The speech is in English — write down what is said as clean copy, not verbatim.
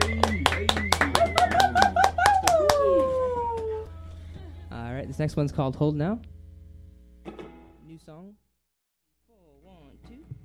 All right, this next one's called Hold Now. New song. 4, 1, 2.